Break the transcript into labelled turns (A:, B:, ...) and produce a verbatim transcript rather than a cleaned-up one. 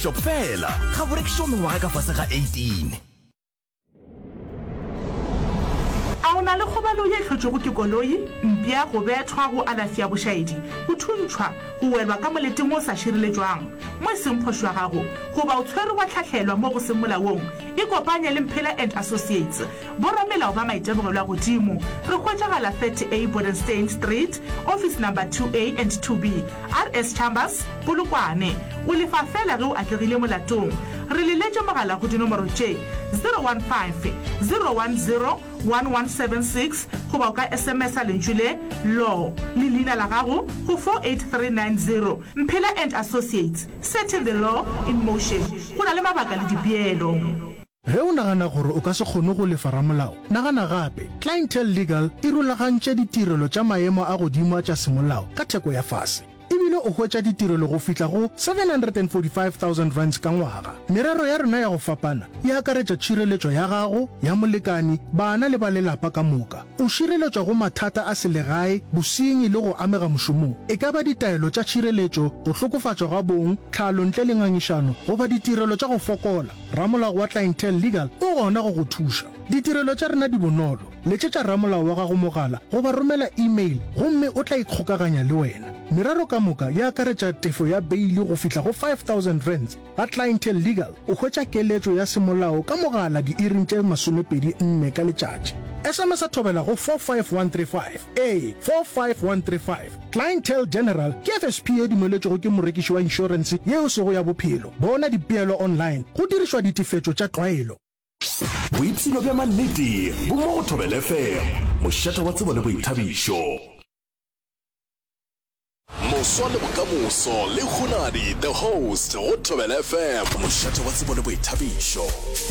A: Job fela, ga bo rekiswa mengwaga ka fase ga eighteen.
B: A o na le kgobalo ye tlhotšego ke koloi, mpia go bethwa go alafi ya bošaedi, go thuntšhwa go welwa ka moleteng o sa šireletšwang mo e seng phošo ya gago goba o tshwere wa tlhatlhelwa mo go seng molaong. E kopanye le Mphela and Associates boramelao ba maitemogelo a godimo. Re hwetšagala thirty A Bodenstein Street, office number two A and two B, R S Chambers, Polokwane. O lefa fela ge o atlegile molatong. Re leletše mogala go dinomoro tše zero one five zero one zero one one seven six goba o ka S M S a lentšu le law le leina la gago go four eight three nine zero. Mphela and Associates, setting the law in motion. Go na le mabaka le dipeelo.
C: Ge o nagana gore o ka se kgone go lefa ramolao, nagana gape. Clientele Legal e rulagantše ditirelo tša maemo a godimo tša semolao ka theko ya fase. Ebile o hwetša ditirelo go fihla go seven hundred forty-five thousand rands ka ngwaga. Merero ya rena ya go fapana e akaretša tšhireletšo ya gago, ya molekani, bana le ba lelapa ka moka. O šireletšwa go mathata a selegae, bosenyi le go amega mošomong. E ka ba ditaelo tša tšhireletšo, go hlokofatšwa ga bong, tlhalo ntle le ngangišano, goba ditirelo tša go fokola. Ramolao wa Clientele Legal o gona go go thuša. Ditirelo tša rena di bonolo. Letšetša ramolao wa gago mogala goba romela email gomme o tla ikgokaganya le wena. Merero ka moka ya akaretša tefo ya beili go fihla go five thousand rands. Ga Clientele Legal o hwetša keletšo ya semolao ka mogala di-iring tše masomepedi nne ka letšatši. S M S a thobela go four five one three five. A four five one three five. Clientele General ke F S P e dumeletšego ke morekiši wa insurance yeo sego ya bophelo. Bona dipeelo online go dirišwa ditefetšo tša tlwaelo.
A: Boipsino bja mannete bo mo go Thobela F M, mošata wa tsebo le boithabišo. Moswa le bokamoso le Khunadi the host go Thobela F M, mošata wa tsebo le boithabišo.